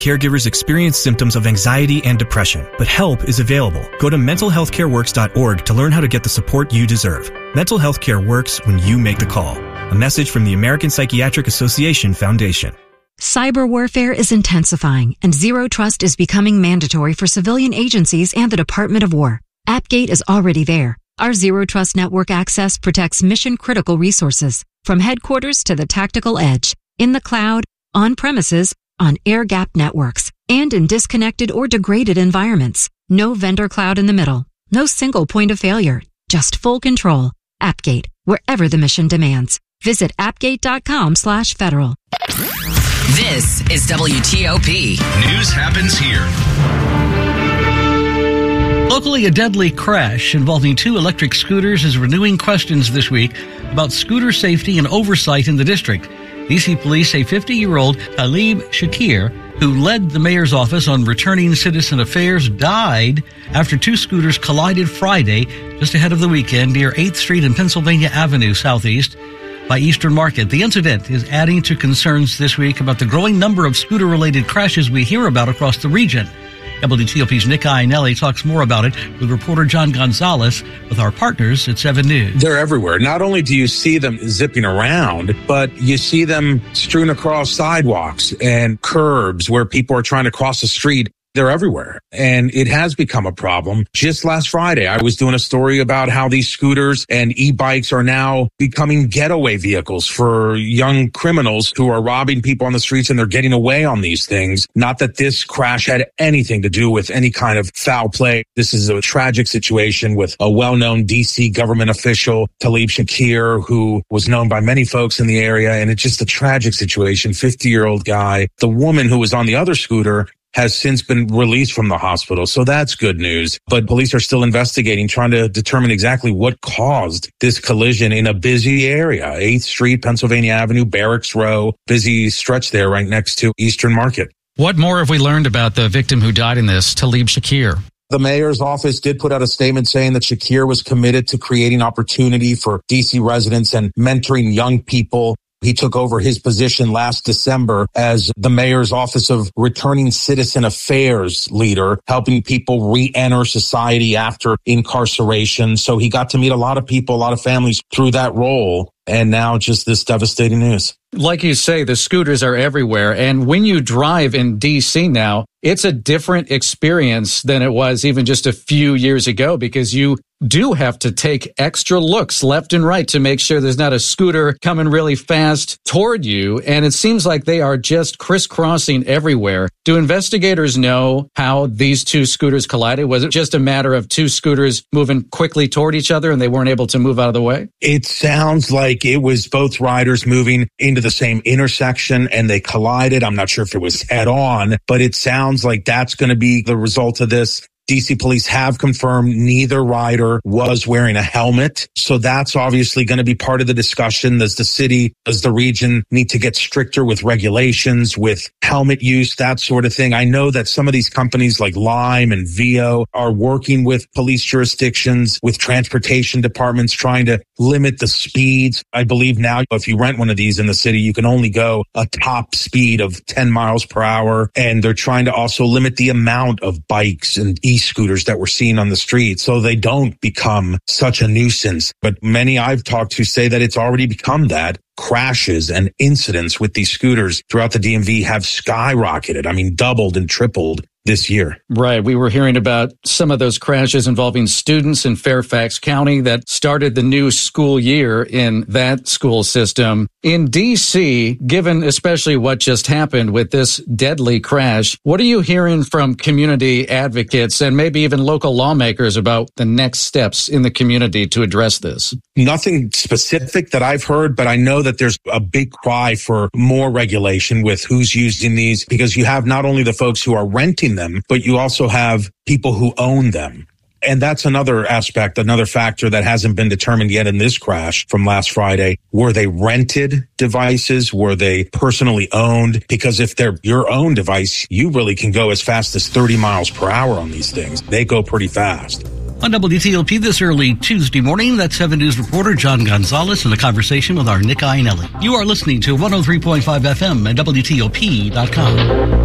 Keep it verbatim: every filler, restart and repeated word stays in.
Caregivers experience symptoms of anxiety and depression, but help is available. Go to mental health care works dot org to learn how to get the support you deserve. Mental health care works when you make the call. A message from the American Psychiatric Association Foundation. Cyber warfare is intensifying, and Zero Trust is becoming mandatory for civilian agencies and the Department of War. AppGate is already there. Our Zero Trust network access protects mission-critical resources, from headquarters to the tactical edge, in the cloud, on premises, on air-gapped networks, and in disconnected or degraded environments. No vendor cloud in the middle. No single point of failure. Just full control. AppGate, wherever the mission demands. Visit appgate.com slash federal. This is W T O P. News happens here. Locally, a deadly crash involving two electric scooters is renewing questions this week about scooter safety and oversight in the district. D C police say fifty-year-old Talib Shakir, who led the mayor's office on returning citizen affairs, died after two scooters collided Friday just ahead of the weekend near eighth street and Pennsylvania Avenue Southeast by Eastern Market. The incident is adding to concerns this week about the growing number of scooter-related crashes we hear about across the region. W T O P's Nick Iannelli talks more about it with reporter John Gonzalez with our partners at seven News. They're everywhere. Not only do you see them zipping around, but you see them strewn across sidewalks and curbs where people are trying to cross the street. They're everywhere, and it has become a problem. Just last Friday, I was doing a story about how these scooters and e-bikes are now becoming getaway vehicles for young criminals who are robbing people on the streets, and they're getting away on these things. Not that this crash had anything to do with any kind of foul play. This is a tragic situation with a well-known D C government official, Talib Shakir, who was known by many folks in the area, and it's just a tragic situation. fifty-year-old guy. The woman who was on the other scooter has since been released from the hospital. So that's good news. But police are still investigating, trying to determine exactly what caused this collision in a busy area. eighth street, Pennsylvania Avenue, Barracks Row, busy stretch there right next to Eastern Market. What more have we learned about the victim who died in this, Talib Shakir? The mayor's office did put out a statement saying that Shakir was committed to creating opportunity for D C residents and mentoring young people. He took over his position last December as the mayor's office of returning citizen affairs leader, helping people re-enter society after incarceration. So he got to meet a lot of people, a lot of families through that role. And now just this devastating news. Like you say, the scooters are everywhere. And when you drive in D C now, it's a different experience than it was even just a few years ago, because you do have to take extra looks left and right to make sure there's not a scooter coming really fast toward you. And it seems like they are just crisscrossing everywhere. Do investigators know how these two scooters collided? Was it just a matter of two scooters moving quickly toward each other and they weren't able to move out of the way? It sounds like it was both riders moving into the same intersection and they collided. I'm not sure if it was head on, but it sounds like that's going to be the result of this. D C police have confirmed neither rider was wearing a helmet. So that's obviously going to be part of the discussion. Does the city, does the region need to get stricter with regulations, with helmet use, that sort of thing? I know that some of these companies like Lime and Vio are working with police jurisdictions, with transportation departments, trying to limit the speeds. I believe now if you rent one of these in the city, you can only go a top speed of ten miles per hour. And they're trying to also limit the amount of bikes and e-scooters that we're seeing on the street so they don't become such a nuisance. But many I've talked to say that it's already become that. Crashes and incidents with these scooters throughout the D M V have skyrocketed. I mean, doubled and tripled this year. Right. We were hearing about some of those crashes involving students in Fairfax County that started the new school year in that school system. In D C, given especially what just happened with this deadly crash, what are you hearing from community advocates and maybe even local lawmakers about the next steps in the community to address this? Nothing specific that I've heard, but I know that there's a big cry for more regulation with who's using these, because you have not only the folks who are renting them, but you also have people who own them. And that's another aspect, another factor that hasn't been determined yet in this crash from last Friday. Were they rented devices? Were they personally owned? Because if they're your own device, you really can go as fast as thirty miles per hour on these things. They go pretty fast. On W T O P this early Tuesday morning, that's seven News reporter John Gonzalez in a conversation with our Nick Iannelli. You are listening to one oh three point five F M at W T O P dot com.